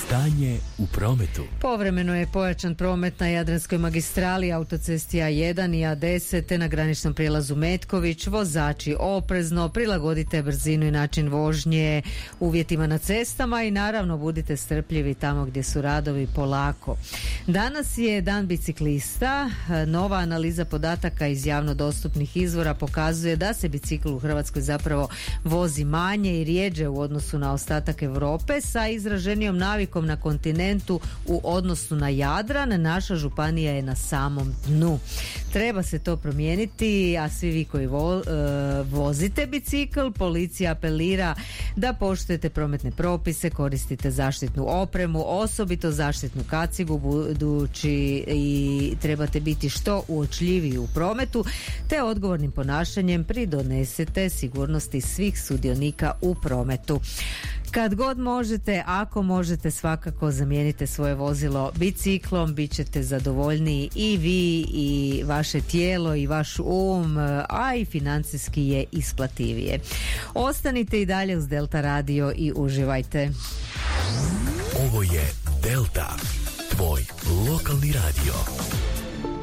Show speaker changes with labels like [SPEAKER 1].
[SPEAKER 1] Stanje u prometu.
[SPEAKER 2] Povremeno je pojačan promet na Jadranskoj magistrali, autocesti A1 i A10 te na graničnom prijelazu Metković. Vozači oprezno prilagodite brzinu i način vožnje uvjetima na cestama i naravno budite strpljivi tamo gdje su radovi, polako. Danas je dan biciklista. Nova analiza podataka iz javno dostupnih izvora pokazuje da se bicikl u Hrvatskoj zapravo vozi manje i rijeđe u odnosu na ostatak Europe, sa izraženijom navikom na kontinentu u odnosu na Jadran. Naša županija je na samom dnu. Treba se to promijeniti, a svi vi koji vozite bicikl, policija apelira da poštujete prometne propise, koristite zaštitnu opremu, osobito zaštitnu kacigu, budući i trebate biti što uočljiviji u prometu, te odgovornim ponašanjem pridonesete sigurnosti svih sudionika u prometu. Kad god možete, ako možete, svakako zamijenite svoje vozilo biciklom, bit ćete zadovoljniji i vi i vaše tijelo i vaš a i financijski je isplativije. Ostanite i dalje uz Delta Radio i uživajte.
[SPEAKER 1] Ovo je Delta, tvoj lokalni radio.